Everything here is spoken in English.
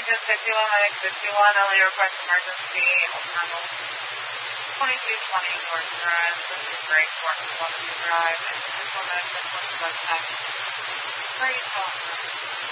Lincoln 51, Medic 51, LA request emergency, Oklahoma 2220 North Drive. This is Great Fork, Columbus Drive, and 51 Medic 51 West Side. Where are you calling from?